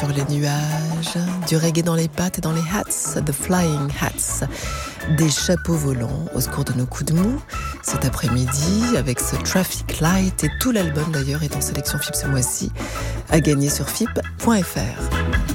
sur les nuages, du reggae dans les pattes et dans les hats, the flying hats, des chapeaux volants au secours de nos coups de mou. Cet après-midi, avec ce Traffic Light, et tout l'album d'ailleurs est en sélection FIP ce mois-ci, à gagner sur FIP.fr.